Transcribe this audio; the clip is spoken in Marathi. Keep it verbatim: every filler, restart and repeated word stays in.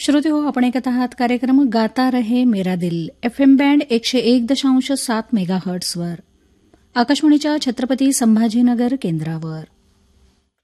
श्रोते हो, आपण ऐकत आहात कार्यक्रम गाता रहे मेरा दिल एफएम बँड एकशे एक दशांश सात मेगाहर्ट्झवर आकाशवाणीच्या छत्रपती संभाजीनगर केंद्रावर.